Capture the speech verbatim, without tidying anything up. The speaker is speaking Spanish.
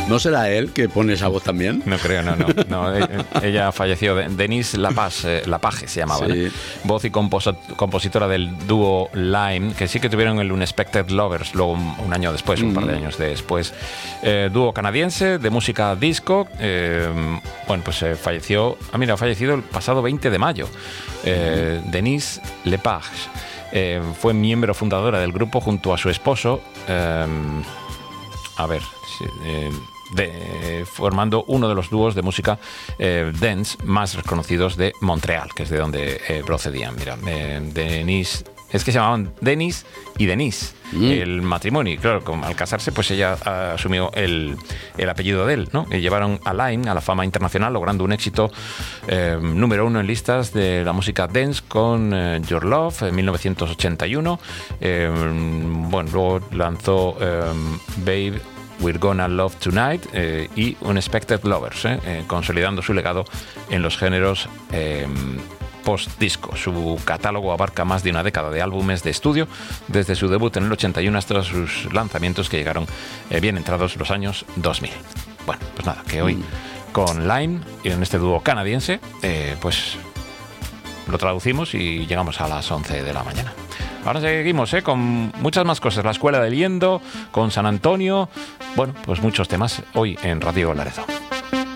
¿No será él que pone esa voz también? No creo, no, no. no ella falleció. Denise Lapage, eh, Lapage se llamaba, sí. ¿no? Voz y compos- compositora del dúo Lime, que sí que tuvieron el Unexpected Lovers, luego un, un año después, un mm. par de años después. Eh, dúo canadiense de música disco. Eh, bueno, pues eh, falleció. Ah, mira, ha fallecido el pasado veinte de mayo. Eh, mm. Denise Lapage. Eh, fue miembro fundadora del grupo junto a su esposo. Eh, a ver. Eh, De, formando uno de los dúos de música eh, dance más reconocidos de Montreal, que es de donde eh, procedían. Mira, eh, Denise, es que se llamaban Denise y Denise, mm. el matrimonio. Y claro, como al casarse, pues ella asumió el, el apellido de él, ¿no? Y llevaron a Lime a la fama internacional, logrando un éxito eh, número uno en listas de la música dance con eh, Your Love en mil novecientos ochenta y uno. Eh, bueno, luego lanzó eh, Babe, We're Gonna Love Tonight eh, y Unexpected Lovers, eh, eh, consolidando su legado en los géneros eh, post-disco. Su catálogo abarca más de una década de álbumes de estudio, desde su debut en el ochenta y uno hasta sus lanzamientos que llegaron eh, bien entrados los años dos mil. Bueno, pues nada, que hoy mm. con Lime y en este dúo canadiense, eh, pues lo traducimos y llegamos a las once de la mañana. Ahora seguimos ¿eh? con muchas más cosas. La Escuela del Yendo, con San Antonio. Bueno, pues muchos temas hoy en Radio Laredo.